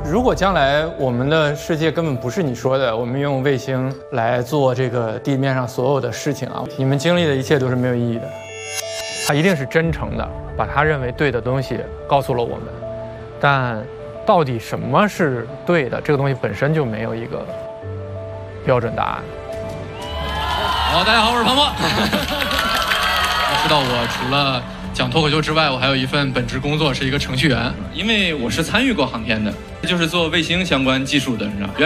如果将来我们的世界根本不是你说的，我们用卫星来做这个地面上所有的事情啊，你们经历的一切都是没有意义的。他一定是真诚的，把他认为对的东西告诉了我们，但到底什么是对的，这个东西本身就没有一个标准答案。 好，大家好，我是庞博。知道我除了讲脱口秀之外，我还有一份本职工作是一个程序员，因为我是参与过航天的，就是做卫星相关技术的，你知道。